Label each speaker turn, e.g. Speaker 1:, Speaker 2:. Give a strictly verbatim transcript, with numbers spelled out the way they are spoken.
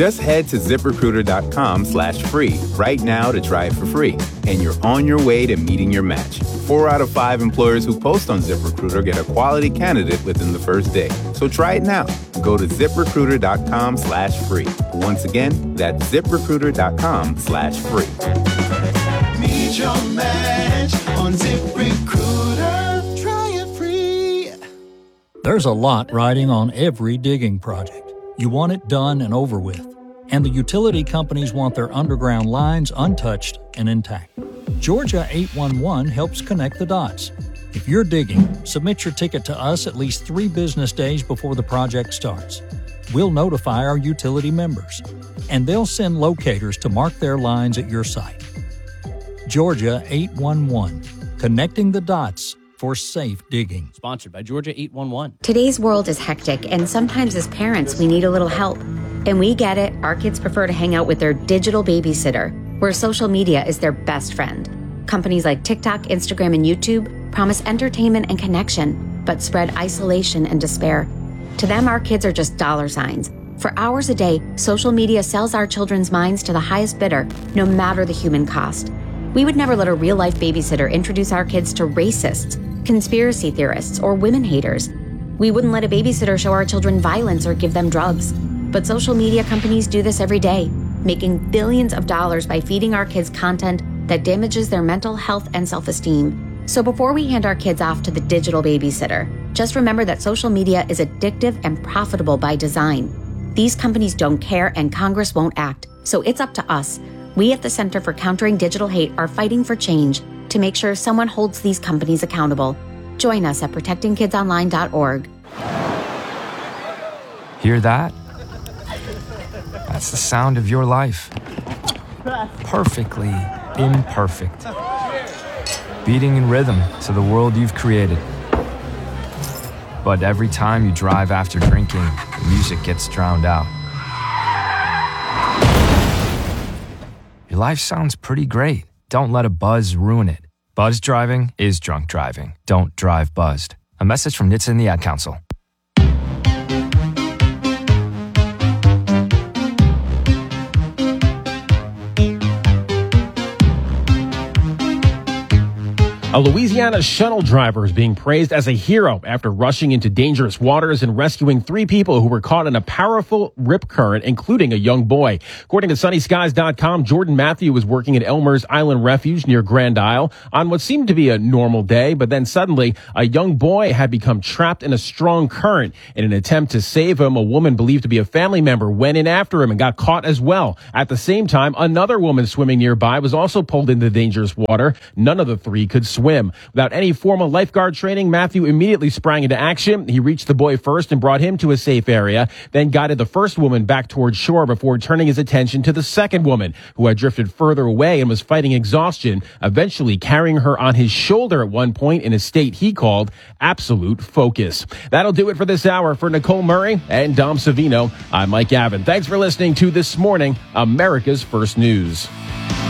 Speaker 1: Just head to ZipRecruiter.com slash free right now to try it for free, and you're on your way to meeting your match. Four out of five employers who post on ZipRecruiter get a quality candidate within the first day. So try it now. Go to ZipRecruiter.com slash free. Once again, that's ZipRecruiter.com slash free.
Speaker 2: Meet your match on ZipRecruiter. Try it free.
Speaker 3: There's a lot riding on every digging project. You want it done and over with. And the utility companies want their underground lines untouched and intact. Georgia eight one one helps connect the dots. If you're digging, submit your ticket to us at least three business days before the project starts. We'll notify our utility members, and they'll send locators to mark their lines at your site. Georgia eight one one, connecting the dots for safe digging.
Speaker 4: Sponsored by Georgia eight one one.
Speaker 5: Today's world is hectic, and sometimes as parents, we need a little help. And we get it. Our kids prefer to hang out with their digital babysitter, where social media is their best friend. Companies like TikTok, Instagram, and YouTube promise entertainment and connection, but spread isolation and despair. To them, our kids are just dollar signs. For hours a day, social media sells our children's minds to the highest bidder, no matter the human cost. We would never let a real-life babysitter introduce our kids to racists, conspiracy theorists, or women haters. We wouldn't let a babysitter show our children violence or give them drugs. But social media companies do this every day, making billions of dollars by feeding our kids content that damages their mental health and self-esteem. So before we hand our kids off to the digital babysitter, just remember that social media is addictive and profitable by design. These companies don't care, and Congress won't act. So it's up to us. We at the Center for Countering Digital Hate are fighting for change to make sure someone holds these companies accountable. Join us at protecting kids online dot org.
Speaker 6: Hear that? That's the sound of your life. Perfectly imperfect. Beating in rhythm to the world you've created. But every time you drive after drinking, the music gets drowned out. Your life sounds pretty great. Don't let a buzz ruin it. Buzz driving is drunk driving. Don't drive buzzed. A message from N H T S A and the Ad Council.
Speaker 7: A Louisiana shuttle driver is being praised as a hero after rushing into dangerous waters and rescuing three people who were caught in a powerful rip current, including a young boy. According to Sunny Skies dot com, Jordan Matthew was working at Elmer's Island Refuge near Grand Isle on what seemed to be a normal day, but then suddenly a young boy had become trapped in a strong current. In an attempt to save him, a woman believed to be a family member went in after him and got caught as well. At the same time, another woman swimming nearby was also pulled into dangerous water. None of the three could swim. Swim. Without any formal lifeguard training, Matthew immediately sprang into action. He reached the boy first and brought him to a safe area, then guided the first woman back towards shore before turning his attention to the second woman, who had drifted further away and was fighting exhaustion, eventually carrying her on his shoulder at one point in a state he called absolute focus. That'll do it for this hour. For Nicole Murray and Dom Savino, I'm Mike Gavin. Thanks for listening to This Morning, America's First News.